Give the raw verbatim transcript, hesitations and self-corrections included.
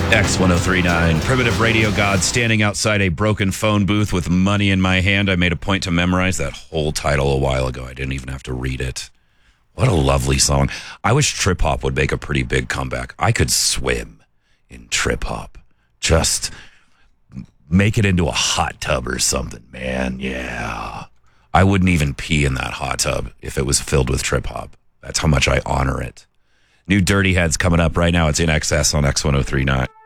X ten thirty-nine, Primitive Radio God, standing outside a broken phone booth with money in my hand. I made a point to memorize that whole title a while ago. I didn't even have to read it. What a lovely song. I wish trip hop would make a pretty big comeback. I could swim in trip hop. Just make it into a hot tub or something, man. Yeah. I wouldn't even pee in that hot tub if it was filled with trip hop. That's how much I honor it. New Dirty Heads coming up right now. It's In Excess on X ten thirty-nine.